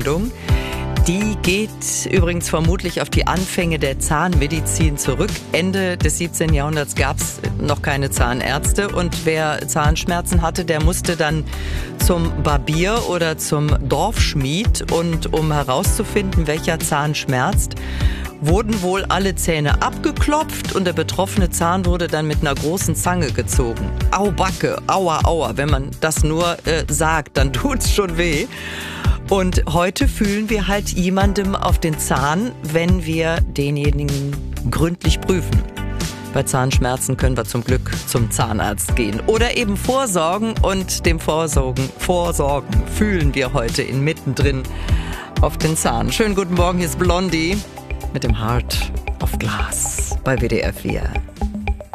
Sendung. Die geht übrigens vermutlich auf die Anfänge der Zahnmedizin zurück. Ende des 17. Jahrhunderts gab es noch keine Zahnärzte und wer Zahnschmerzen hatte, der musste dann zum Barbier oder zum Dorfschmied. Und um herauszufinden, welcher Zahn schmerzt, wurden wohl alle Zähne abgeklopft und der betroffene Zahn wurde dann mit einer großen Zange gezogen. Au Backe, aua, aua. Wenn man das nur sagt, dann tut's schon weh. Und heute fühlen wir halt jemandem auf den Zahn, wenn wir denjenigen gründlich prüfen. Bei Zahnschmerzen können wir zum Glück zum Zahnarzt gehen oder eben vorsorgen und dem Vorsorgen fühlen wir heute in mittendrin auf den Zahn. Schönen guten Morgen, hier ist Blondie mit dem Heart of Glass bei WDR 4.